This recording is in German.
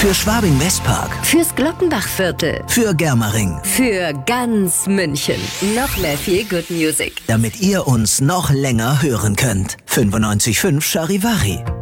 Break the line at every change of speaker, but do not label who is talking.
Für Schwabing-Westpark.
Fürs Glockenbachviertel.
Für Germering.
Für ganz München. Noch mehr Feel Good Music.
Damit ihr uns noch länger hören könnt. 95.5 Charivari.